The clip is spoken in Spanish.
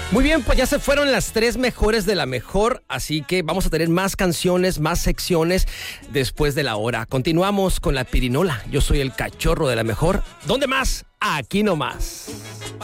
Muy bien, pues ya se fueron las 3 mejores de la mejor, así que vamos a tener más canciones, más secciones después de la hora. Continuamos con la pirinola. Yo soy el cachorro de la mejor. ¿Dónde más? Aquí nomás.